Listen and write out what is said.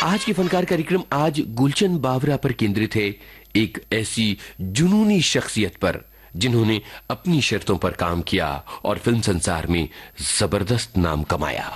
आज के फनकार कार्यक्रम आज गुलशन बावरा पर केंद्रित है, एक ऐसी जुनूनी शख्सियत पर जिन्होंने अपनी शर्तों पर काम किया और फिल्म संसार में जबरदस्त नाम कमाया।